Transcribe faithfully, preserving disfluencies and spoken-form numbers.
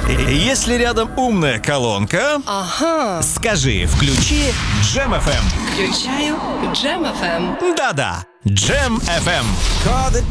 Если рядом умная колонка, Ага. скажи «включи Джем эф эм». Включаю Джем эф эм. Да-да, Джем эф эм. Call the